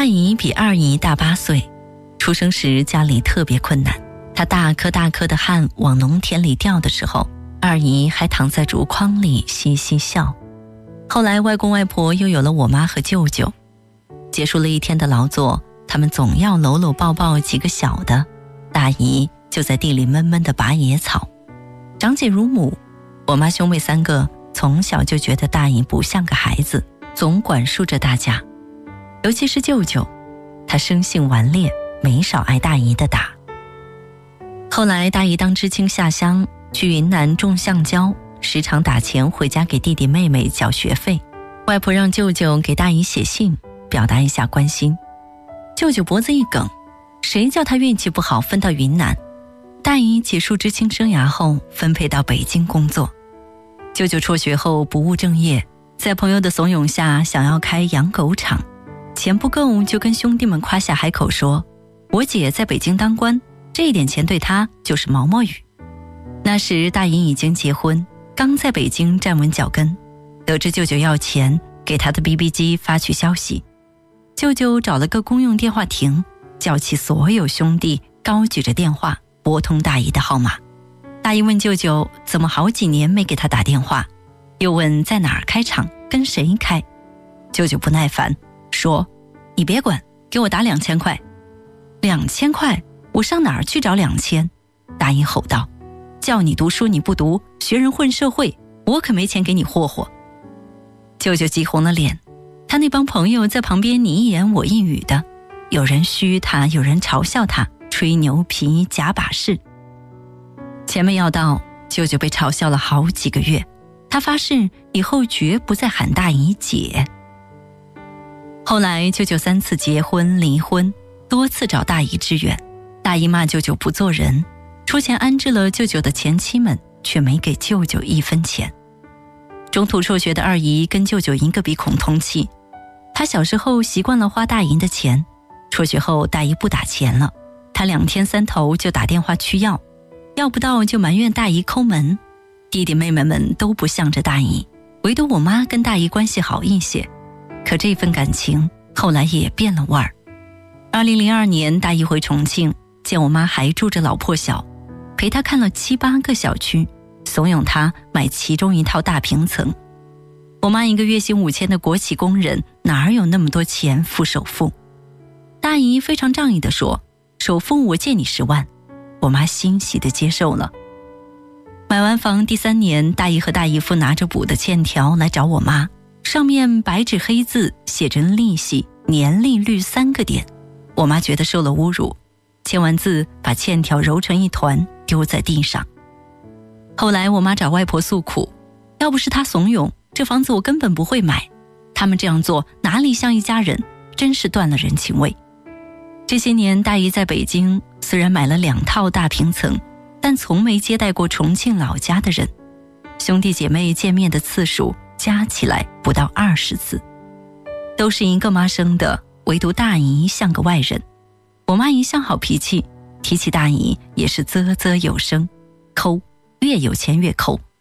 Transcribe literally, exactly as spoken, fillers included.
大姨比二姨大八岁，出生时家里特别困难，她大颗大颗的汗往农田里掉的时候，二姨还躺在竹筐里嘻嘻笑。后来外公外婆又有了我妈和舅舅，结束了一天的劳作，他们总要搂搂抱抱几个小的，大姨就在地里闷闷地拔野草。长姐如母，我妈兄妹三个从小就觉得大姨不像个孩子，总管束着大家。尤其是舅舅，他生性顽劣，没少挨大姨的打。后来大姨当知青下乡，去云南种橡胶，时常打钱回家给弟弟妹妹缴学费。外婆让舅舅给大姨写信，表达一下关心。舅舅脖子一梗，谁叫他运气不好分到云南。大姨结束知青生涯后分配到北京工作。舅舅辍学后不务正业，在朋友的怂恿下想要开养狗场，钱不够就跟兄弟们夸下海口说，我姐在北京当官，这一点钱对她就是毛毛雨。那时大姨已经结婚，刚在北京站稳脚跟，得知舅舅要钱，给他的 B B 机发去消息。舅舅找了个公用电话亭，叫起所有兄弟，高举着电话拨通大姨的号码。大姨问舅舅怎么好几年没给他打电话，又问在哪儿开厂，跟谁开。舅舅不耐烦说，你别管，给我打两千块。两千块？我上哪儿去找两千？大姨吼道，叫你读书你不读，学人混社会，我可没钱给你霍霍。舅舅急红了脸，他那帮朋友在旁边你一言我一语的，有人嘘他，有人嘲笑他，吹牛皮，假把式。钱没要到，舅舅被嘲笑了好几个月，他发誓以后绝不再喊大姨姐。后来舅舅三次结婚离婚，多次找大姨支援，大姨骂舅舅不做人，出钱安置了舅舅的前妻们，却没给舅舅一分钱。中途辍学的二姨跟舅舅一个鼻孔通气，她小时候习惯了花大姨的钱，辍学后大姨不打钱了，她两天三头就打电话去要，要不到就埋怨大姨抠门。弟弟妹妹们都不向着大姨，唯独我妈跟大姨关系好一些，可这份感情后来也变了味儿。二零零二年大姨回重庆，见我妈还住着老破小，陪她看了七八个小区，怂恿她买其中一套大平层。我妈一个月薪五千的国企工人，哪儿有那么多钱付首付？大姨非常仗义地说，首付我借你十万。我妈欣喜地接受了。买完房第三年，大姨和大姨夫拿着补的欠条来找我妈，上面白纸黑字写着利息、年利率三个点。我妈觉得受了侮辱，签完字把欠条揉成一团丢在地上。后来我妈找外婆诉苦，要不是她怂恿，这房子我根本不会买，他们这样做哪里像一家人，真是断了人情味。这些年大姨在北京虽然买了两套大平层，但从没接待过重庆老家的人，兄弟姐妹见面的次数加起来不到二十次。都是一个妈生的，唯独大姨像个外人。我妈一向好脾气，提起大姨也是啧啧有声，抠，越有钱越抠。